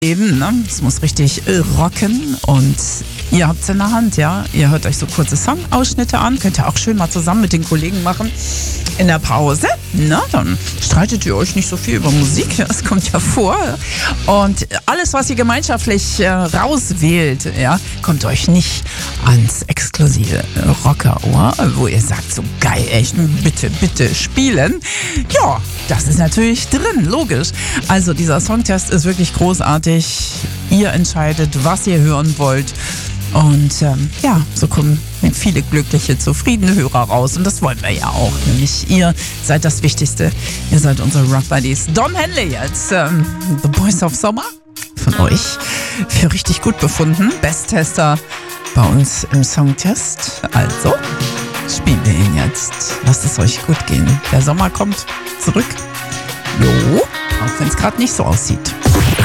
Eben, ne? Es muss richtig rocken und ihr habt's in der Hand, ja. Ihr hört euch so kurze Songausschnitte an, könnt ihr auch schön mal zusammen mit den Kollegen machen in der Pause. Na, dann streitet ihr euch nicht so viel über Musik, das kommt ja vor. Und alles, was ihr gemeinschaftlich rauswählt, ja, kommt euch nicht ans exklusive Rockerohr, wo ihr sagt, so geil, echt, bitte, bitte spielen. Ja, das ist natürlich drin, logisch. Also dieser Songtest ist wirklich großartig. Ihr entscheidet, was ihr hören wollt. Und so kommen viele glückliche, zufriedene Hörer raus. Und das wollen wir ja auch. Nämlich ihr seid das Wichtigste. Ihr seid unsere Rock Buddies. Dom Henley jetzt. The Boys of Summer von euch für richtig gut befunden. Besttester bei uns im Songtest. Also spielen wir ihn jetzt. Lasst es euch gut gehen. Der Sommer kommt zurück. Jo, auch wenn es gerade nicht so aussieht.